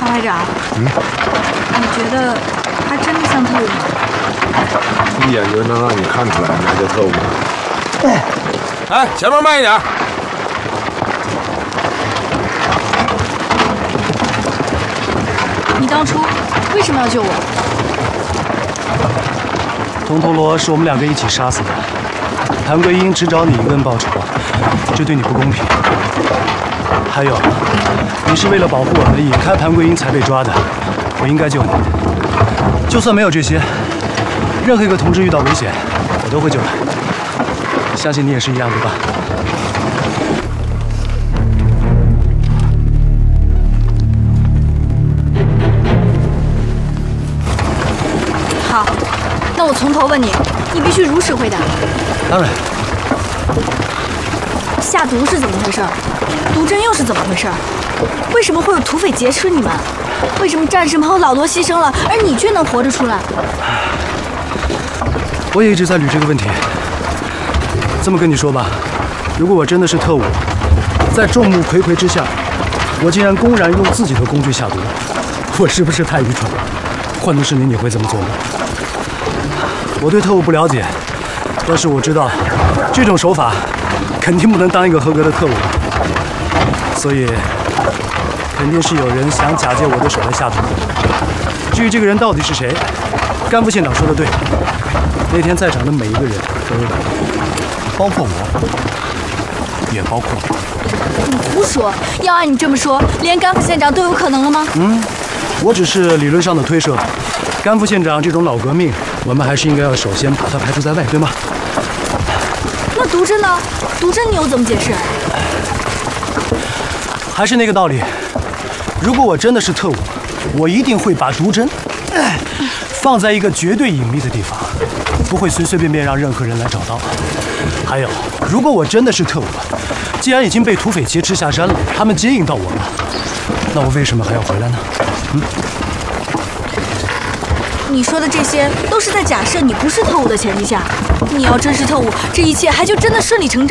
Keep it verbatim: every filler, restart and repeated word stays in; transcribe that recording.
排长， 嗯， 你觉得他真的像特务吗？ 一眼就能让你看出来哪叫特务。 哎，前面慢一点。 你当初为什么要救我？ 铜陀螺是我们两个一起杀死的，谭桂英只找你一个人报仇，这对你不公平。还有，你是为了保护我们引开谭桂英才被抓的，我应该救你。就算没有这些，任何一个同志遇到危险，我都会救他。相信你也是一样，对吧？ 好，那我从头问你，你必须如实回答。 当然。 下毒是怎么回事？毒针又是怎么回事？为什么会有土匪劫持你们？为什么战士们有老多牺牲了，而你却能活着出来？ 我也一直在捋这个问题。这么跟你说吧，如果我真的是特务，在众目睽睽之下，我竟然公然用自己的工具下毒，我是不是太愚蠢了？换作是你，你会这么做吗？我对特务不了解，但是我知道，这种手法肯定不能当一个合格的特务，所以肯定是有人想假借我的手来下毒。至于这个人到底是谁，甘副县长说的对，那天在场的每一个人都有可能，包括我，也包括你。 你胡说！要按你这么说，连甘副县长都有可能了吗？ 嗯，我只是理论上的推设。甘副县长这种老革命，我们还是应该要首先把他排除在外，对吗？ 那毒针呢？毒针你又怎么解释？ 还是那个道理，如果我真的是特务，我一定会把毒针放在一个绝对隐秘的地方，不会随随便便让任何人来找到。还有，如果我真的是特务，既然已经被土匪劫持下山了，他们接应到我了，那我为什么还要回来呢？嗯。 你说的这些都是在假设你不是特务的前提下。你要真是特务，这一切还就真的顺理成章。